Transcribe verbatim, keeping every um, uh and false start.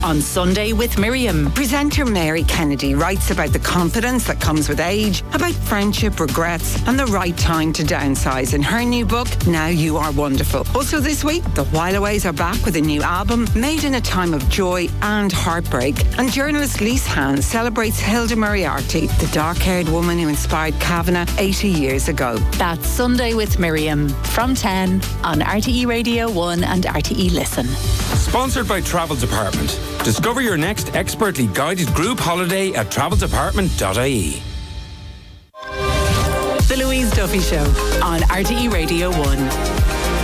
On Sunday with Miriam. Presenter Mary Kennedy writes about the confidence that comes with age, about friendship, regrets, and the right time to downsize in her new book, Now You Are Wonderful. Also this week, the Whileaways are back with a new album made in a time of joy and heartbreak. And journalist Lise Hans celebrates Hilda Moriarty, the dark-haired woman who inspired Kavanagh eighty years ago. That's Sunday with Miriam from ten on R T E Radio one and R T E Listen. Sponsored by Travel Department. Discover your next expertly guided group holiday at travel department dot I E. The Louise Duffy Show on R T E Radio one.